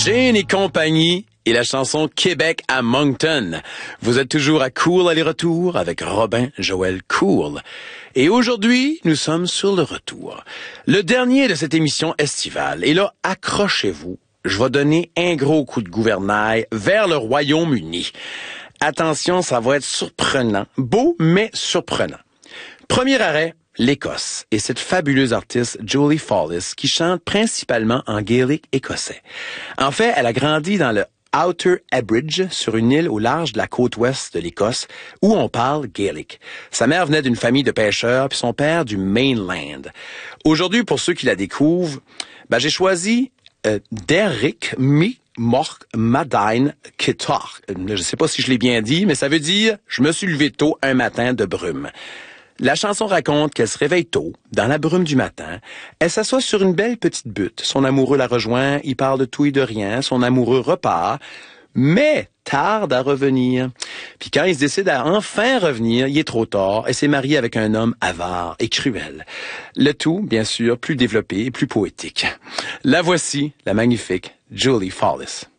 Jane et compagnie et la chanson Québec à Moncton. Vous êtes toujours à Cool aller-retour avec Robin Joël Cool. Et aujourd'hui, nous sommes sur le retour. Le dernier de cette émission estivale. Et là, accrochez-vous. Je vais donner un gros coup de gouvernail vers le Royaume-Uni. Attention, ça va être surprenant. Beau, mais surprenant. Premier arrêt, l'Écosse et cette fabuleuse artiste Julie Follis qui chante principalement en gaélique écossais. En fait, elle a grandi dans le Outer Hebrides, sur une île au large de la côte ouest de l'Écosse, où on parle gaélique. Sa mère venait d'une famille de pêcheurs, puis son père du mainland. Aujourd'hui, pour ceux qui la découvrent, j'ai choisi Derrick Mork Madain Kittar. Je ne sais pas si je l'ai bien dit, mais ça veut dire « Je me suis levé tôt un matin de brume ». La chanson raconte qu'elle se réveille tôt, dans la brume du matin. Elle s'assoit sur une belle petite butte. Son amoureux la rejoint, il parle de tout et de rien. Son amoureux repart, mais tarde à revenir. Puis quand il se décide à enfin revenir, il est trop tard. Elle s'est mariée avec un homme avare et cruel. Le tout, bien sûr, plus développé et plus poétique. La voici, la magnifique Julie Follis.